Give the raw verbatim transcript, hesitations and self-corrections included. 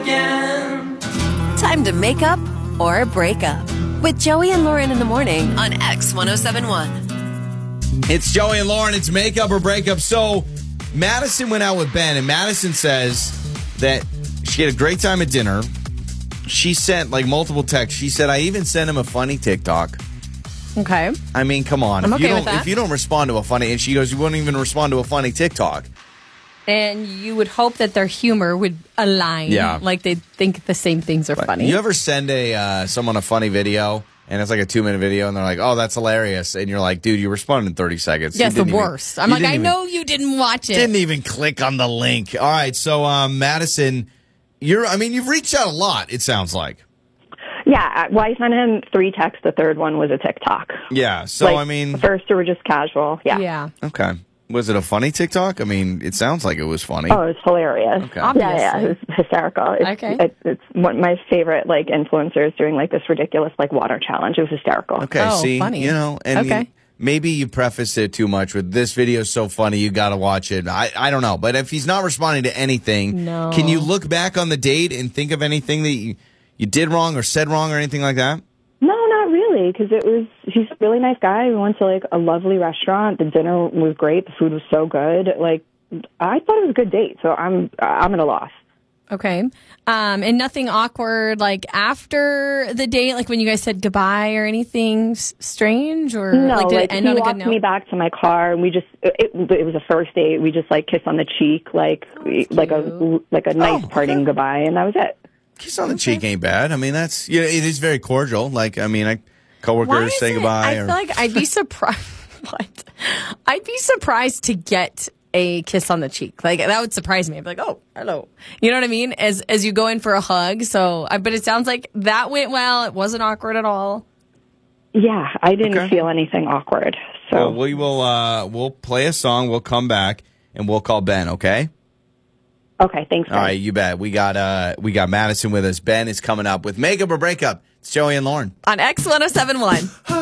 Time to make up or break up with Joey and Lauren in the morning on X one oh seven point one. It's Joey and Lauren. It's makeup or breakup. So Madison went out with Ben, and Madison says that she had a great time at dinner. She sent like multiple texts. She said, I even sent him a funny TikTok. Okay. I mean, come on. I'm if okay you don't with that. if you don't respond to a funny, and she goes, you wouldn't even respond to a funny TikTok. And you would hope that their humor would align. Yeah. Like they think the same things are But funny. You ever send a uh, someone a funny video, and it's like a two minute video, and they're like, "Oh, that's hilarious," and you're like, "Dude, you responded in thirty seconds." Yes, You the didn't even- worst. I'm you like, didn't I even- know you didn't watch it. Didn't even click on the link. All right, so um, Madison, you're. I mean, you've reached out a lot. It sounds like. Yeah, well, I sent him three texts. The third one was a TikTok. Yeah. So Like, I mean, the first two were just casual. Yeah. Yeah. okay. Was it a funny TikTok? I mean, it sounds like it was funny. Oh, it was hilarious. Okay. Yeah, yeah, it was hysterical. It's, Okay. It, it's one of my favorite like influencers doing like this ridiculous like water challenge. It was hysterical. Okay. Oh, see, funny. you know, and Okay. you- maybe you prefaced it too much with this video's so funny, you got to watch it. I, I don't know, but if he's not responding to anything, No. can you look back on the date and think of anything that you, you did wrong or said wrong or anything like that? No, not really, because it was. He's a really nice guy. We went to like a lovely restaurant. The dinner was great. The food was so good. Like, I thought it was a good date. So I'm I'm at a loss. Okay. Um, and nothing awkward like after the date, like when you guys said goodbye or anything s- strange or No, like did like it end he on a walked good note? me back to my car, and we just it, it was a first date. We just like kissed on the cheek, like like a like a nice Oh, parting okay. goodbye, and that was it. Kiss on the cheek ain't bad. I mean, that's, yeah, it is very cordial. Like, I mean, I Why coworkers is say it- goodbye. I or, feel like I'd be surprised. What? I'd be surprised to get a kiss on the cheek. Like that would surprise me. I'd be like, "Oh, hello." You know what I mean? As as you go in for a hug. So, I, but it sounds like that went well. It wasn't awkward at all. Yeah, I didn't Okay. feel anything awkward. So well, we will, uh, we'll play a song. We'll come back and we'll call Ben. Okay. okay, thanks. All guys. right, you bet. We got uh we got Madison with us. Ben is coming up with makeup or breakup. It's Joey and Lauren. On X one oh seven point one.